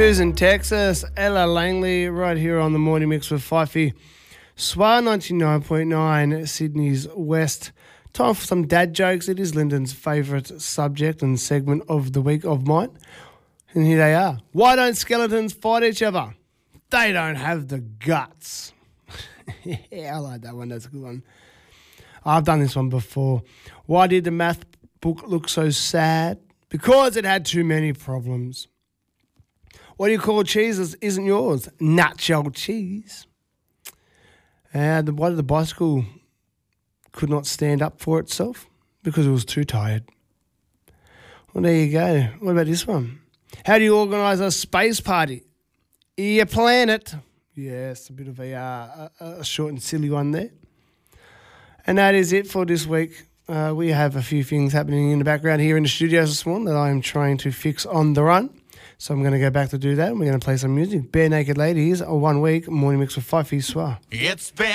Choosing Texas, Ella Langley, right here on the Morning Mix with Fifey. SWA 99.9, Sydney's West. Time for some dad jokes. It is Lyndon's favourite subject and segment of the week of mine. And here they are. Why don't skeletons fight each other? They don't have the guts. Yeah, I like that one. That's a good one. I've done this one before. Why did the math book look so sad? Because it had too many problems. What do you call cheese that isn't yours? Nutshell cheese. And why did the bicycle could not stand up for itself? Because it was too tired. Well, there you go. What about this one? How do you organise a space party? You plan it. Yes, a bit of a short and silly one there. And that is it for this week. We have a few things happening in the background here in the studios this morning that I am trying to fix on the run. So I'm going to go back to do that, and we're going to play some music. Bare Naked Ladies, a 1 week morning mix with Fifey SWA. It's been